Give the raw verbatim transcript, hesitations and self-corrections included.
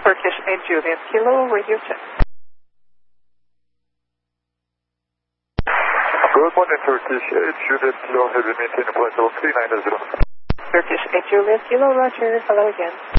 Turkish eight Juliet Kilo, radio check. Good morning, Turkish eight Juliet Kilo, heavy maintain flight level three nine zero. Turkish eight Juliet Kilo, roger, hello again.